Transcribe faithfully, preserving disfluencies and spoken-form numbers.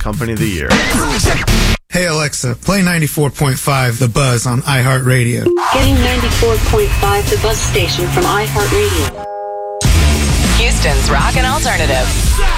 Company of the Year. Hey Alexa, play ninety-four point five The Buzz on iHeartRadio. Getting ninety-four point five The Buzz station from iHeartRadio. Houston's Rock and Alternative.